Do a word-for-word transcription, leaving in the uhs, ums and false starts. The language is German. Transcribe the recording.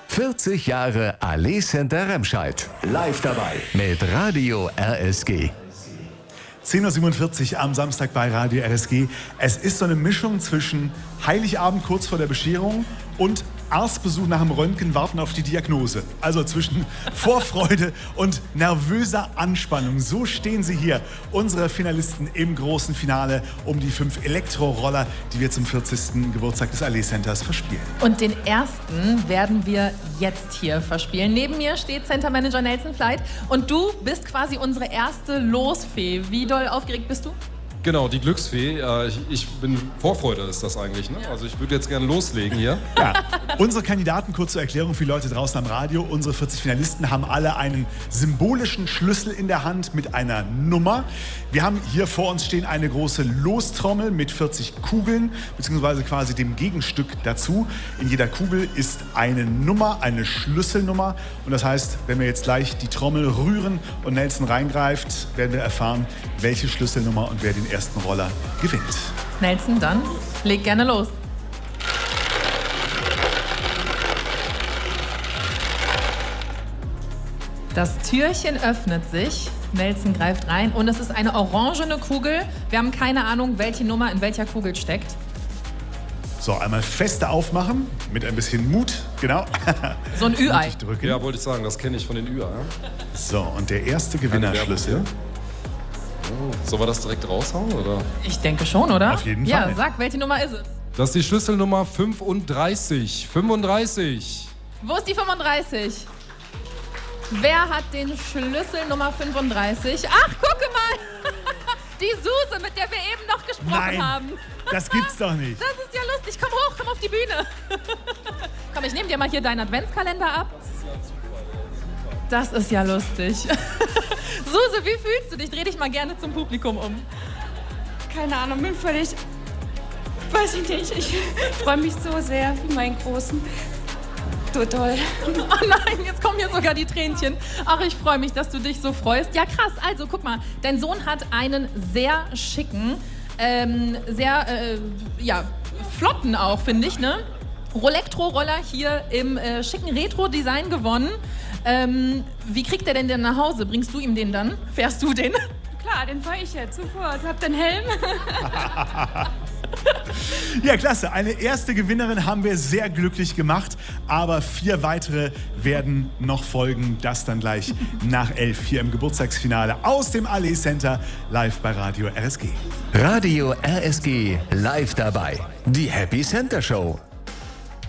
vierzig Jahre Allee Center Remscheid. Live dabei mit Radio R S G. zehn Uhr siebenundvierzig am Samstag bei Radio R S G. Es ist so eine Mischung zwischen Heiligabend kurz vor der Bescherung und Arztbesuch nach dem Röntgen, warten auf die Diagnose. Also zwischen Vorfreude und nervöser Anspannung. So stehen sie hier, unsere Finalisten im großen Finale um die fünf Elektroroller, die wir zum vierzigsten Geburtstag des Allee Centers verspielen. Und den ersten werden wir jetzt hier verspielen. Neben mir steht Center Manager Nelson Fleit und du bist quasi unsere erste Losfee. Wie doll aufgeregt bist du? Genau, die Glücksfee. Äh, ich, ich bin Vorfreude ist das eigentlich. Ne? Also ich würde jetzt gerne loslegen hier. Ja. Unsere Kandidaten, kurz zur Erklärung für die Leute draußen am Radio, unsere vierzig Finalisten haben alle einen symbolischen Schlüssel in der Hand mit einer Nummer. Wir haben hier vor uns stehen eine große Lostrommel mit vierzig Kugeln, beziehungsweise quasi dem Gegenstück dazu. In jeder Kugel ist eine Nummer, eine Schlüsselnummer. Und das heißt, wenn wir jetzt gleich die Trommel rühren und Nelson reingreift, werden wir erfahren, welche Schlüsselnummer und wer den ersten Roller gewinnt. Nelson, dann leg gerne los. Das Türchen öffnet sich. Nelson greift rein und es ist eine orangene Kugel. Wir haben keine Ahnung, welche Nummer in welcher Kugel steckt. So, einmal feste aufmachen, mit ein bisschen Mut, genau. So ein Ü-Ei. Ja, wollte ich sagen, das kenne ich von den Ü-Ei. Ja? So, und der erste Gewinnerschlüssel. Oh, sollen wir das direkt raushauen, oder? Ich denke schon, oder? Auf jeden Fall. Ja, sag, welche Nummer ist es? Das ist die Schlüsselnummer fünfunddreißig. fünfunddreißig. Wo ist die fünfunddreißig? Wer hat den Schlüssel Nummer fünfunddreißig? Ach, gucke mal! Die Suse, mit der wir eben noch gesprochen Nein, haben. Das gibt's doch nicht. Das ist ja lustig. Komm hoch, komm auf die Bühne. Komm, ich nehme dir mal hier deinen Adventskalender ab. Das ist ja lustig. Suse, wie fühlst du dich? Dreh dich mal gerne zum Publikum um. Keine Ahnung, bin völlig... Weiß ich nicht, ich freue mich so sehr für meinen Großen. So toll. Oh nein, jetzt kommen hier sogar die Tränchen. Ach, ich freue mich, dass du dich so freust. Ja, krass. Also, guck mal, dein Sohn hat einen sehr schicken, ähm, sehr, äh, ja, flotten auch, finde ich, ne? Rolektro-Roller hier im äh, schicken Retro-Design gewonnen. Ähm, wie kriegt er denn den nach Hause? Bringst du ihm den dann? Fährst du den? Klar, den fahre ich jetzt sofort. Hab den Helm. Ja, klasse. Eine erste Gewinnerin haben wir sehr glücklich gemacht, aber vier weitere werden noch folgen. Das dann gleich nach elf hier im Geburtstagsfinale aus dem Allee Center live bei Radio R S G. Radio R S G live dabei. Die Happy Center Show.